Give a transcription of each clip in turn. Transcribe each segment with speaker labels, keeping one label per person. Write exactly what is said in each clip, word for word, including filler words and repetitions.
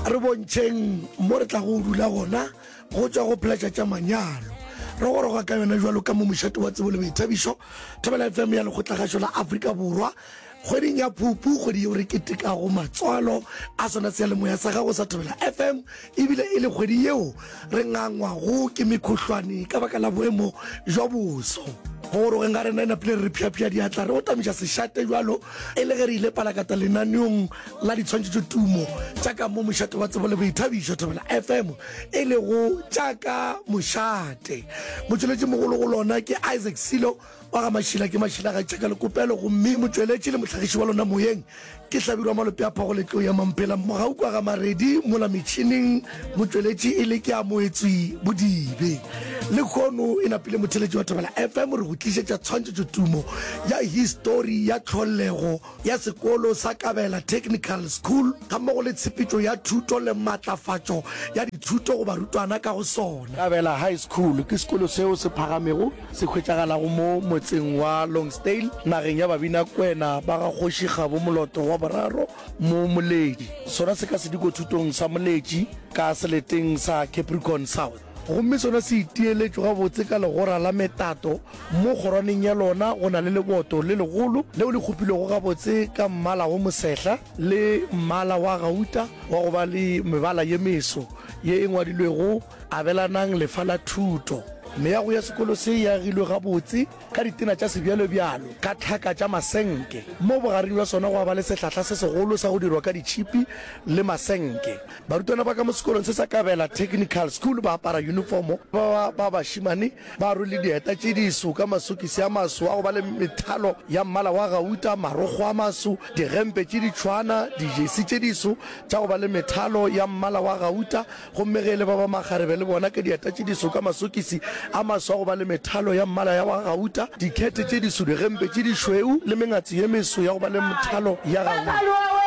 Speaker 1: re bontšheng mo re tla go dula gona go tswa go pletša tša manyalo re goroga ka yona jwalo ka mo mošato wa tsebo le boithabišo Thobela F M ya lekgotlagašo la Afrika Borwa kgweding ya Phupu kgwedi yeo re ketekago matswalo a sona se ya lemoya sa gago sa Thobela F M ebile e le kgwedi yeo re ngangwago ke mekgohlwane ka baka la boemo jwa boso gore nga re nna pele re phiaphia diatla re otamiša sešate jwalo e le ge re ile palakata lenaneong la ditshwantšhetšo tumo tšaka mo mošate wa tsebo le boithabišo Thobela F M e le go tšaka mošate motšweletši mogolo go lona ke Isaac Silo wa ga mašila ke mašila ga tšaka lekopelo gomme motšweletši le motlhagiši wa lona moyeng ke hlabirwa malope a phago letlo ya mampela mogaukwa ga maredi mola metšhineng motšweletši e le ke a moetswi bodibe le kgono e napile motheletši wa Thobela F M re go tlišetša tshwantšhetšo tumo ya histori ya tlholego ya sekolo sa Kabela Technical School ga mmogo le tshepetšo ya thuto le matlafatšo ya dithuto go barutwana ka go sona. Kabela High School ke sekolo seo se phagamego se hwetšagalago mo motseng wa Longsdale nageng ya Babinakwena ba ga Kgoši Kgabo Moloto wa boraro mo Moledi sona se ka sediko thutong sa Moletši ka seleteng sa Capricorn South gomme sona se itieletšwe gabotse ka legora la metato mo kgoraneng ya lona go na le leboto le legolo leo le kgopilego gabotse ka mmala go mosehla le mmala wa gauta wa go ba le mebala ye meso ye e ngwadilwego abelanang lefa la thuto meago ya sekolo se ya agilwe gabotse ka ditena tša sebjalo-bjalo ka tlhaka tša masenke mo bogareng jwa sona go ba le setlhahla se segolo sa go dirwa ka ditšhipi le masenke barutwana ba ka mo sekolong se sa Kabela Technical School ba apara uniformo ba ba bašimane ba rwele dieta tše diso ka masokisi a maso a go ba le methalo ya mmala wa gauta marogo a maso digempe tše ditšhwana dijesi tše diso tša go ba le methalo ya mmala wa gauta gomme ge le ba ba magarebe le bona ke dieta tše diso ka masokisi a maso a go ba le methalo ya mmala ya wa gauta dikete tše diso digempe tše dišweu le mengatsi ye meso ya go ba le methalo ya gauta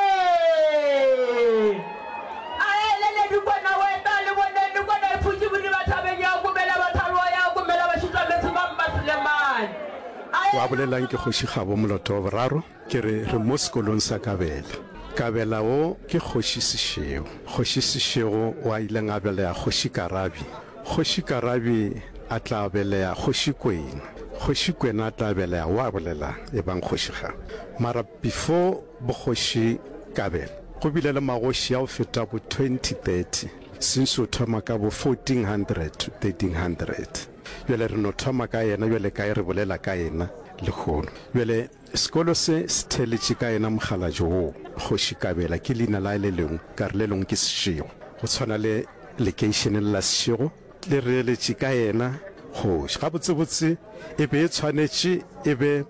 Speaker 2: wa bolelang ke Kgoši Kgabo Moloto wa boraro ke re re mo sekolong sa Kabela Kabela o ke Kgoši Sešego Kgoši Sešego wa ileng a belea Kgoši Karabi Kgoši Karabi a tla belea Kgoši Kwena Kgoši Kwena a tla belea wa bolela e bang Kgoši Kgabo mara before Bokgoši Kabela go bile le magoši ya go feta bo twenty thirty since o thoma ka bo fourteen hundred to thirteen hundred bjale re no thoma ka yena bjale ka e re bolela ka yena le kgono bjale sekolo se se theletše ka yena mogalajo wo Kgoši Kabela ke leina la le lengwe ka re le lengwe ke Sešego go tshwana le lekeišeneng la Sešego le reeletše ka yena Kgoši gabotsebotse e be e tshwanetše e be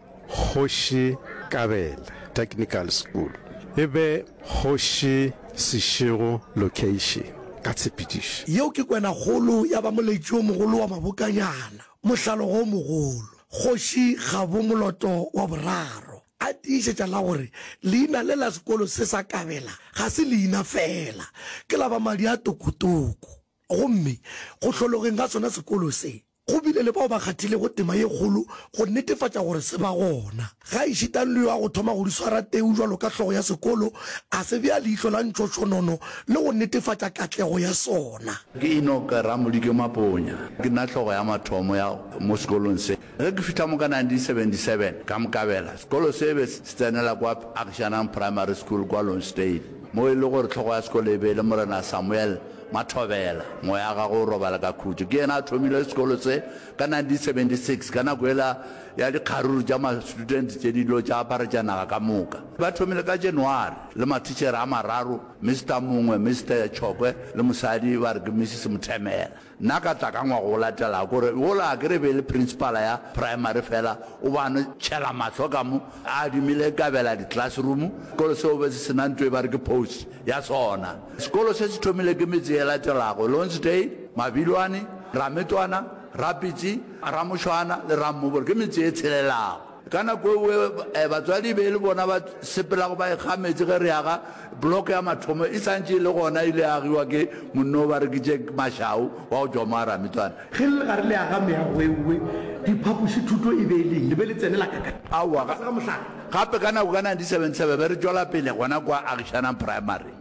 Speaker 2: Kgoši Kabela Technical School e be Kgoši Sešego location ka tshepedišo
Speaker 1: yeo ke kwena kgolo ya ba moletši o mogolo wa mabokanyana mohlalo go mogolo Kgoši Kgabo Moloto wa boraro a tiišetša la gore leina le la sekolo se sa Kabela ga se leina fela ke la ba madi a tokotoko gomme go hlologeng ga sona sekolo se go bile le bao ba kgathile go tema ye kgolo go netefatša gore se ba gona ga išitang le yo a go thoma go di swara teu jwalo ka hlogo ya sekolo a se bea leihlo la ntšotšonono le go netefatša katlego ya sona
Speaker 3: ke Enoka Ramodike Maponya ke nna hlogo ya mathomo ya mo sekolong se ge ke fihla mo ka nineteen seventy-seven ka Mokabela sekolo se be se tsenela kwa Akshanang Primary School kwa Longsdale mo e le gore hlogo ya sekolo e be le Morena Samuel Mathobela moya ga go robala ka khutse ke ena a thomile sekolo se ka nineteen seventy-six ka nako ela ya dikgaruru tša ma-student tše dilo tša apara tša naga ka moka ba thomile ka January le matitšhere a mararo Mister Mongwe Mister Chokwe le mosadi ba re ke Missus Mthemela nna ka tla ka ngwago go latela kore ola ke re be le principala ya primary fela o bane tšhela matlho ka mo a adimile Kabela di-classroom sekolo seo be se senang twe ba re ke post ya sona sekolo se se thomile ke metse e latelago Longsdale Mabilwane Rametwana Rapitsi Ramoshwana le Ramobolo ke metse e tshelelago ka nako e batswadi be le bona ba sepelago ba ikgametse ge re yaga block ya mathomo e santše le gona ile agiwa ke monno ba re ke Jack Mashau wa go joma Rametwana
Speaker 1: ge le ga re le aga meagoewe diphapoši thuto e be e leng le be le tsenela kaka
Speaker 3: aowa gape ka nako ka nineteen seventy-seven be re tswela pele gona kwa Akshanang Primary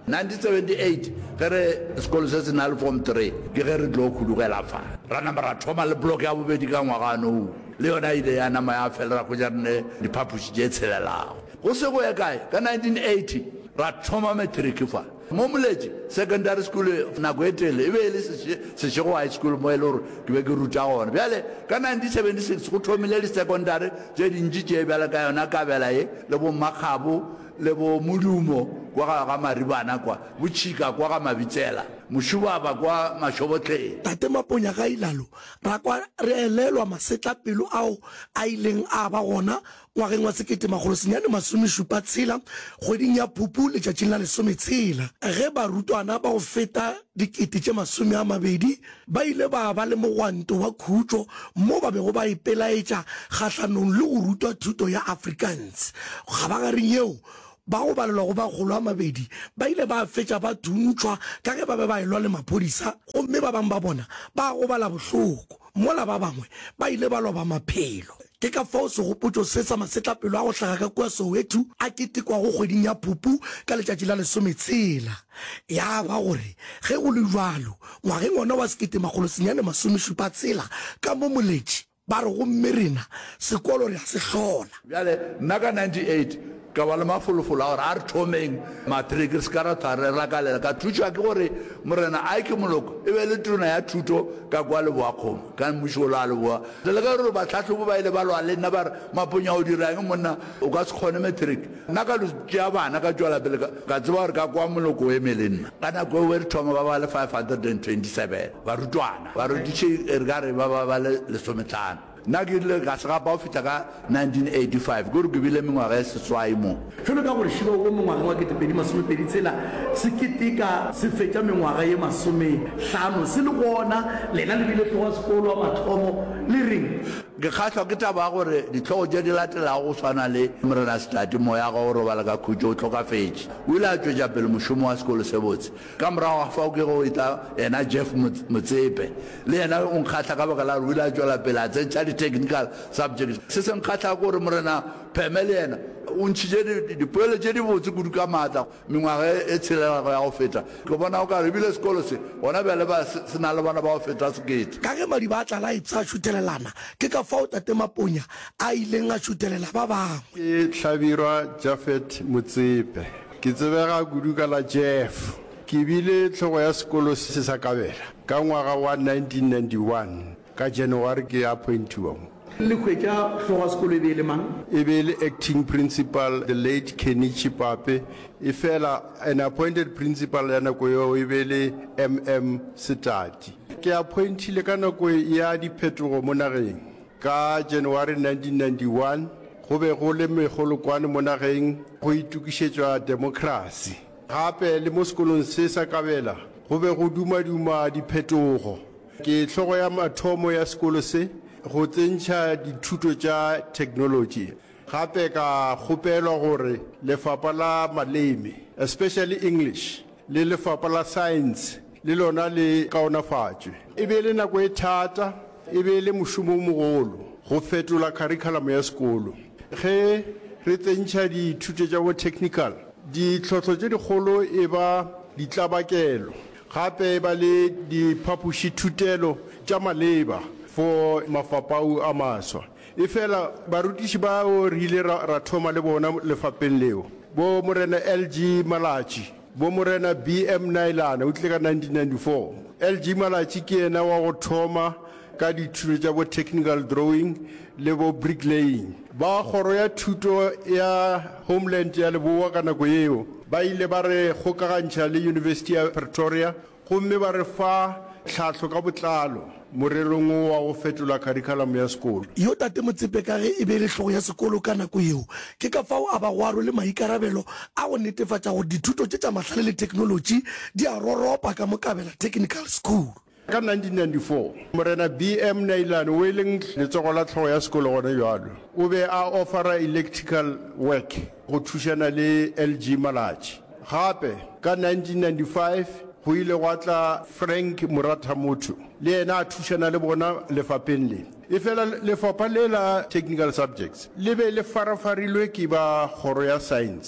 Speaker 3: nineteen seventy-eight ge re sekolo se se na le form three ke ge re tlo khudugela fa ra namba ra thoma le block ya bobedi ka ngwagano le yona ile ya nama ya felela go jarne diphapuši tše tshelelago go se go ya kae ka nineteen eighty ra thoma matric fa mo moletše secondary school nako e tele e be e le sešego high school mo e le gore ke be ke ruta gona bjale ka nineteen seventy-six go thomile di-secondary tše dintši tše bjale ka yona kabela ye le bo makgabo le bo modumo kwa ga maribana kwa botšhika kwa ga mabitsela mošubaba kwa mašobotleng.
Speaker 1: Tate Maponya ga ilalo ra kwa re elelwa masetlapelo ao a ileng a ba gona ngwageng wa sekete magolo senyane masomešupa tshela kgweding ya Phupu letšatšing la lesome tshela ge barutwana ba go feta dikete tše masome a mabedi ba ile ba ba le mogwanto wa khutšo mo ba bego ba ipelaetša kgahlanong le go rutwa thuto ya Afrikaans ga ba gareng eo ba go balelwa go ba kgolo a mabedi ba ile ba fetša ba thuntšhwa ka ge ba be ba elwa le maphodisa gomme ba bangwe ba bona ba go bala bohloko mola ba bangwe ba ile ba loba maphelo ke ka fao segopotšo se sa masetlapelo a go hlaga ka kua Soweto a ketekwa go kgweding ya Phupu ka letšatši la lesome tshela ya ba gore ge go le jalo ngwageng ona wa sekete magolo senyane masomešupa tshela ka mo moletši ba re gomme rena sekolo re a se hlola
Speaker 3: bjale nna ka ninety-eight ka ba le mafolofolo a gore a re thomeng matric re se ka ra tshwarela ka lela ka thušwa ke gore morena a ke moloko e be le tona ya thuto ka kwa leboakgomo ka mmušolo a leboa le ka gore batlhatlhobo ba ile ba lwa le nna ba re Maponya o dirang monna o ka se kgone matric nna ka tšea bana ka tšwela pele ka tseba gore ka kwa moloko o eme le nna ka nako eo e re thoma ba ba le five hundred and twenty-seven barutwana barutiše re ka re ba ba ba le lesometlhano nna ke ile ka segapa o feta ka nineteen eighty-five ke gore ke bile mengwaga e seswai mo
Speaker 4: jalo ka gore šiba o mengwageng wa ketepedi masomepedi tshela se keteka se fetša mengwaga ye masomehlano se le gona lena le bile tloga sekolo wa mathomo le reng
Speaker 3: ke kgahlwa ke taba gore ditlhogo tše di latelago go tshwana le morena setlati moya ga go robala ka khutšo o tlhokafetše o ile a tšwetša pele mošomo wa sekolo se botse ka morago ga fao ke go eta yena Jeff Motsepe le yena o nkgatlha ka baka la gore o ile a tšwela pele a tsentšha di-technical subjects se se nkgatlha gore morena Pheme le yena o ntšhitše dipoelo tše di botse kudu ka maatla mengwaga e tshelegago ya go feta ke bona o ka re ebile sekolo se bona bjale ba se na le bona ba go feta sekete
Speaker 1: ka ge madi ba tla laetsa a šuthelelana ke ka fao Tate Maponya a ileng a šuthelela ba bangwe
Speaker 2: ke Hlabirwa Jafet Motsepe ke tsebega kudu ka la Jeff ke bile tlhogo ya sekolo se sa kabela ka ngwaga wa nineteen ninety-one ka January ke appointiwa
Speaker 4: le khwetša hlogo sekolo e be le mang
Speaker 2: e be le acting principal the late Kenichi Pape e fela an appointed principal ya nako eo e be le M M Setati ke appointile ka nako ya diphetogo mo nageng ka January nineteen ninety-one go be go le megolokwane mo nageng go itukišetšwa democracy gape le mo sekolong se sa kabela go be go dumaduma diphetogo ke hlogo ya mathomo ya sekolo se go tsentšha dithuto tša technology gape ka kgopelwa gore lefapha la maleme especially English le lefapha la science le lona le kaonafatšwe e be le nako e thata e be le mošomo mogolo go fetola curriculum ya sekolo ge re tsentšha dithuto tša bo technical ditlhotlho tše dikgolo e ba ditlabakelo gape e ba le diphapuši thutelo tša maleba for mafapau a maswa e fela barutiši bao re ile ra thoma le bona lefapeng leo bo morena L G Malachi bo morena B M Nailana o tle ka nineteen ninety-four L G Malachi ke ena wa go thoma ka dithuto tša bo technical drawing le bo bricklaying ba kgoro ya thuto ya homeland ya leboa ka nako yeo ba ile ba re kgokagantšha le University ya Pretoria gomme ba re fa tlhahlo ka botlalo morerong wa go fetola curriculum ya sekolo
Speaker 1: yo Tate Motsepe ka ge e be le hlogo ya sekolo ka nako eo ke ka fao a ba go aro le maikarabelo a go netefatša gore dithuto tše tša mahlale le technology di a roropa ka mokabela technical school
Speaker 2: ka nineteen ninety-four morena B M Nailane o e leng letsogo la tlhogo ya sekolo gone jalo o be a offera electrical work go thušana le L G Malachi gape ka nineteen ninety-five go ile gwa tla Frank Murathamotho le yena a thušana le bona lefapeng le e fela lefapha le la technical subjects le be le farafarilwe ke ba kgoro ya science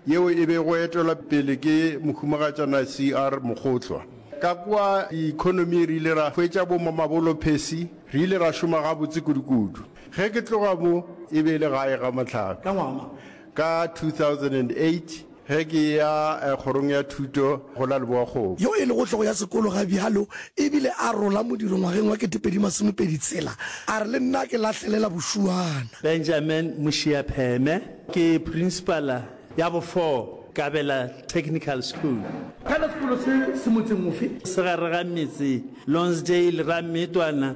Speaker 5: yeo e be go etelwa pele ke mohumagatšana C R Mokgotlwa. Ka kwa economy re ile ra hwetša bo mamabolo phesi re ile ra šoma gabotse kudu-kudu. Ge ke tloga mo e be le gae ga Matlhaka
Speaker 4: ka ngwaga
Speaker 5: ka two thousand eight ge ke ya kgorong ya thuto go la Leboakgomo.
Speaker 1: yo e le go tlogo ya sekolo ga bjalo ebile a rola modiro ngwageng wa ketepedi masomepedi tshela a re le nna ke latlhelela bošuana.
Speaker 6: Benjamin Mushiapheme ke principal ya bo four Kabela Technical School.
Speaker 4: kana sekolo se se motseng mofe
Speaker 6: Se gare ga metse Lonsdale, Rametwana,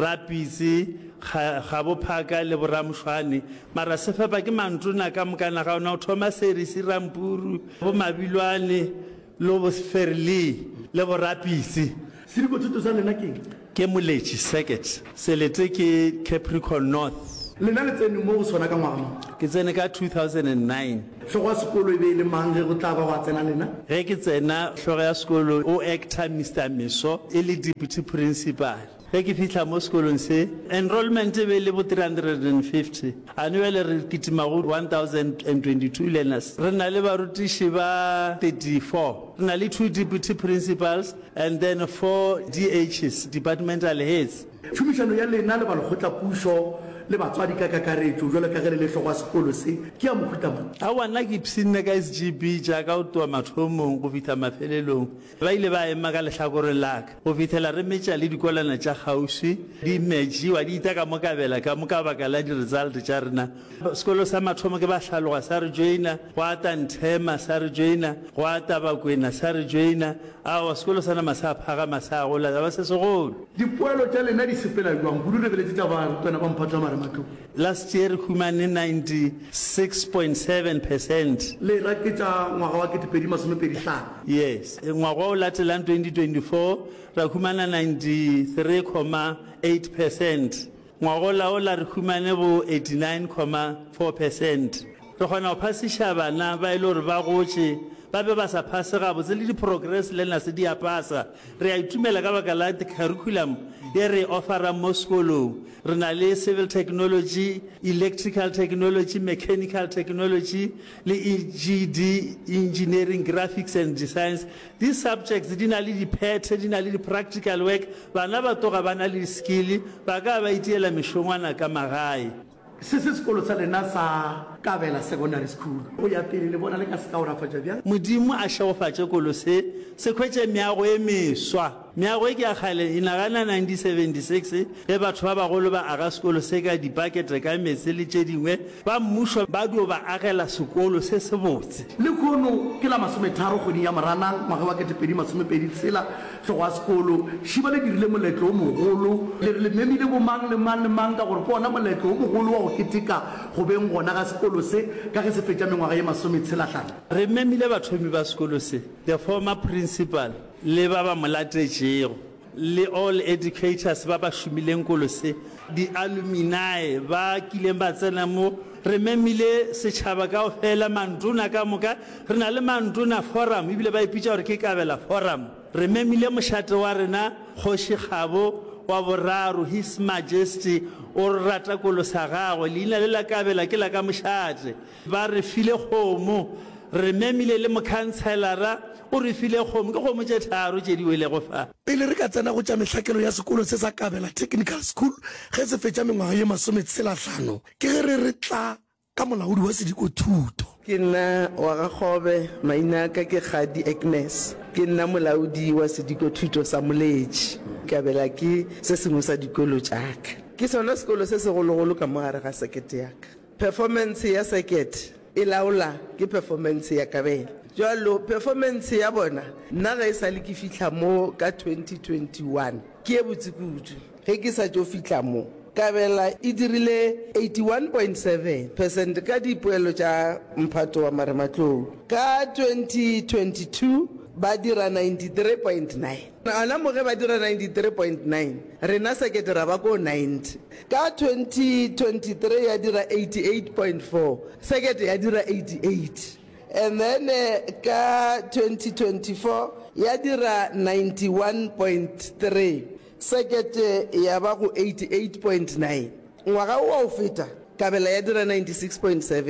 Speaker 6: Rapizi, Gabophaka le Boramshwane. Mara se fepa ke mantona ka mokana ga ona o thoma series Rampuru, bo Mabilwane, lo bo Ferli le bo Rapizi.
Speaker 4: se dikothuto sa lena keng
Speaker 6: Ke Molechi Circuit. Se lete ke Capricorn North.
Speaker 4: lena le tsene mo go sona ka ngwaga mang
Speaker 6: Ke tsene ka two thousand nine.
Speaker 4: tlhogo ya sekolo e be e le mang ge go tla ba go a tsena lena
Speaker 6: Ge ke tsena hlogo ya sekolo o actor Mister Miso e le deputy principal. Ge ke fihla mo sekolong se enrollment e be le bo three hundred fifty annually re kitima go one thousand twenty-two learners. Re na le barutiši ba thirty-four, re na le two deputy principals and then four D Hs, departmental heads.
Speaker 4: tšhomišano ya lena le balokgotla pušo le batswadi ka kakaretso jalo ka ge le le tlhogo ya sekolo se ke ya mohuta mang
Speaker 6: A wana ke psinne ka S G B jaaka o toa mathomong go fihla mafelelong ba ile ba ema ka lehlakore laka go fitlhela re metša le dikolana tša kgauswi di mejiwa di ita ka mokabela ka moka baka la di-result tša rena. Sekolo sa mathomo ke ba hlaloga sa re joina go ata Nthema sa re joina go ata Bakwena sa re joina awa sekolo sa nama sa phagama sa gola ba se segolo.
Speaker 4: dipoelo tša lena di sepela jwang kudu lebeletse tša barutwana ba mphatša marematlong
Speaker 6: Last year re humane ninety-six point seven percent.
Speaker 4: le raketša ngwaga wa ketepedi masomepedi hlano
Speaker 6: Yes, ngwaga o latelang twenty twenty-four ra humana ninety-three point eight percent. Ngwaga o la o la re humane bo eighty-nine point four percent. Re kgona go phasiša bana ba ile gore ba gotše ba be ba sa phase gabotse le di-progress learners di a pasa. Re a itumela ka baka la curriculum ye re offera mo sekolong. Re na le civil technology, electrical technology, mechanical technology, le E G D, engineering, graphics and designs. These subjects di na le di-pet, di na le di-practical work. Bana ba toga ba na le skill, ba ka ba itiela mešongwana ka magae.
Speaker 4: se se sekolo sa lena sa Kabela Secondary School o ya pele le bona le ka se ka o rafatša bjang
Speaker 6: Modimo a šagofatše kolo se se khwetše meago e meswa. Meago e ke a kgale e nagana nineteen seventy-six ge batho ba bagolo ba aga sekolo se ka dipakete ka metse le tše dingwe ba mmušo ba dio ba agela sekolo se se botse.
Speaker 4: le kono ke la masometharo kgwedi ya moranang ngwaga wa ketepedi masomepedi tshela tlhogo ya sekolo šiba le dirile moletlo o mogolo le re le memile bo mang le mang le mang ka gore ke ona moletlo o mogolo wa go keteka go beng gona ga sekolo se ka ge se fetša mengwaga ye masometshelahlano
Speaker 6: Re memile bathomi ba sekolo se, the former principal le ba ba molatetšego le all educators ba ba šomileng kolo se, di alumni ba kileng ba tsena mo. Re memile setšhaba ka ofela mantona ka moka re na le mantona forum ebile ba ipitša gore ke Kabela forum. Re memile mošate wa rena Kgoši Kgabo wa boraro His Majesty o rata kolo sa gagwe leina le la Kabela ke la ka mošate ba re file kgomo. Re memile le mokhanselara o re file kgomo ke kgomo tše tharo tše di wele go fa.
Speaker 1: pele re ka tsena go tša mehlakelo ya sekolo se sa Kabela Technical School ge se fetša mengwaga ye masometselahlano ke ge re re tla ka molaodi wa sediko thuto.
Speaker 7: Ke nna wa Gakgobe maina ka ke Kgadi Agnes ke nna molaodi wa sediko thuto sa Molechi. Kabela ke se sengwe sa dikolo tšaka ke sona sekolo se segologolo ka mogare ga sekete yaka. Performance ya sekete e laola ke performance ya Kabela. Jalo performance ya bona nna ga e sa le ke fihla mo ka twenty twenty-one ke e botse kudu ge ke sa tšo fihla mo Kabela e dirile eighty-one point seven percent ka dipoelo tša mphato wa marematlou. Ka twenty twenty-two ba dira ninety-three point nine. Ana mo ge ba dira ninety-three point nine rena sekete ra ba ko ninety. Ka twenty twenty-three ya dira eighty-eight point four sekete ya dira eighty-eight. And then uh, ka twenty twenty-four ya dira ninety-one point three sekete ya ba go eighty-eight point nine. Ngwaga o o feta Kabela ya dira ninety-six point seven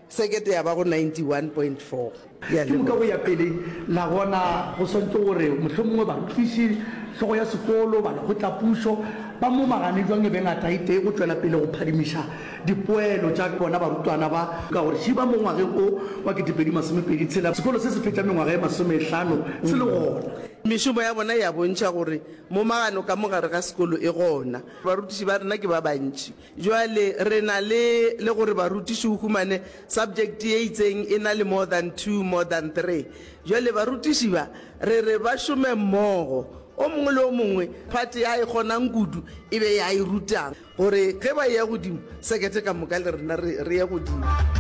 Speaker 7: sekete ya ba go ninety-one point four.
Speaker 4: ke moka go ya pele la gona go swantse gore motlho mongwe ba rutliši tlhogo ya sekolo ba le go tla pušo ba mo magane jwang e bengata ite go tswela pele go phadimiša dipoelo tša bona barutwana ba ka gore šiba mo ngwageng o wa ketepedi masomepedi tshela sekolo se se fetša mengwaga ye masomehlano se le gona
Speaker 7: mešomo ya bona ya bontšha gore mo magano ka mogare ga sekolo e gona barutiši ba rena ke ba bantši jwale re na le le gore barutiši o humane subject e itseng e na le more than two more than three jwale barutiši ba re re ba šome mmogo o mongwe le o mongwe phate ya e kgonang kudu e be ya e rutang gore ge ba ya godimo sekete ka moka le rena re ye godimo.